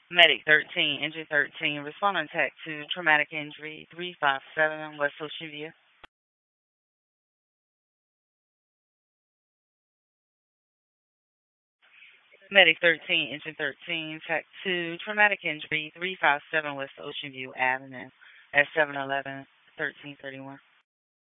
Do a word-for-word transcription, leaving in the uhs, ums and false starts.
Medic thirteen, Engine thirteen, responding tech to traumatic injury three five seven West Ocean View. Medic thirteen, Engine thirteen, tech two, traumatic injury three five seven West Ocean View Avenue at seven eleven thirteen thirty one.